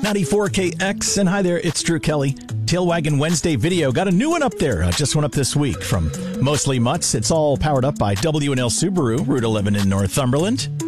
94KX. And hi there, it's Drew Kelly. Tailwagon Wednesday video. Got a new one up there. Just went up this week from Mostly Mutts. It's all powered up by W&L Subaru, Route 11 in Northumberland.